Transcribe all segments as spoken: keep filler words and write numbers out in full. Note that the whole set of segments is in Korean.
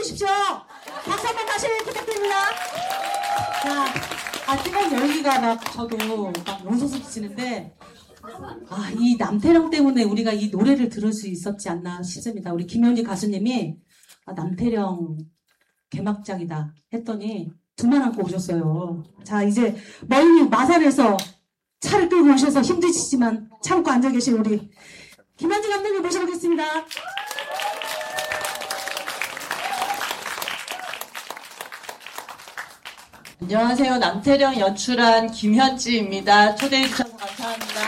주십시오. 박수 한번 다시 부탁드립니다. 자, 아, 뜨거운 열기가 막 저도 막 솟아지는데, 아, 이 남태령 때문에 우리가 이 노래를 들을 수 있었지 않나 싶습니다. 우리 김현지 가수님이 아, 남태령 개막장이다 했더니 두만 안고 오셨어요. 자, 이제 멀리 마산에서 차를 끌고 오셔서 힘드시지만 참고 앉아 계신 우리 김현지 감독님 모셔보겠습니다. 안녕하세요. 남태령 연출한 김현지입니다. 초대해 주셔서 감사합니다.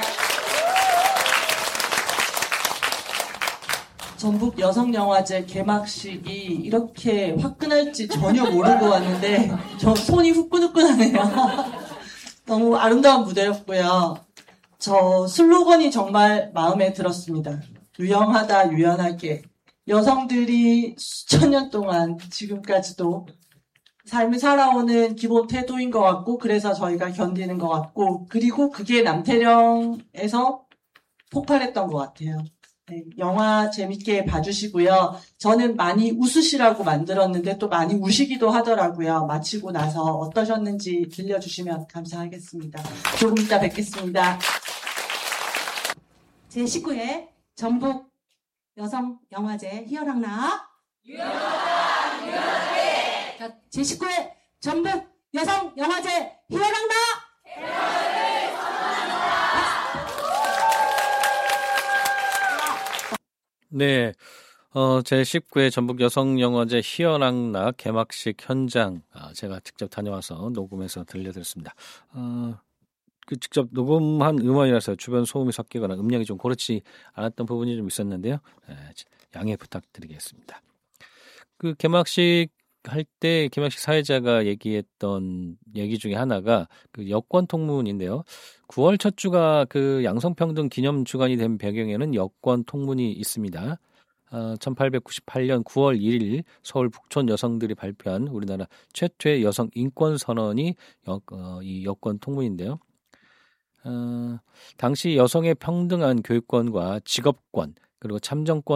전북 여성영화제 개막식이 이렇게 화끈할지 전혀 모르고 왔는데 저 손이 후끈후끈하네요. 너무 아름다운 무대였고요. 저 슬로건이 정말 마음에 들었습니다. 유영하다 유연하게. 여성들이 수천 년 동안 지금까지도 삶을 살아오는 기본 태도인 것 같고, 그래서 저희가 견디는 것 같고, 그리고 그게 남태령에서 폭발했던 것 같아요. 네, 영화 재밌게 봐주시고요. 저는 많이 웃으시라고 만들었는데 또 많이 우시기도 하더라고요. 마치고 나서 어떠셨는지 들려주시면 감사하겠습니다. 조금 이따 뵙겠습니다. 제십구 회 전북 여성영화제 희열학나 유연하다 유연하게. 자, 제십구 회 전북 여성영화제 희열학나 대박을 선언합니다. 네, 어, 제십구 회 전북 여성영화제 희열학나 개막식 현장 아, 제가 직접 다녀와서 녹음해서 들려드렸습니다. 어, 그 직접 녹음한 음원이라서 주변 소음이 섞이거나 음량이 좀 고르지 않았던 부분이 좀 있었는데요. 네, 양해 부탁드리겠습니다. 그 개막식 할 때 개막식 사회자가 얘기했던 얘기 중에 하나가 그 여권 통문인데요. 구월 첫 주가 그 양성평등 기념 주간이 된 배경에는 여권 통문이 있습니다. 어, 천팔백구십팔 년 구월 일일 서울 북촌 여성들이 발표한 우리나라 최초의 여성 인권 선언이 여, 어, 이 여권 통문인데요. 어, 당시 여성의 평등한 교육권과 직업권 그리고 참정권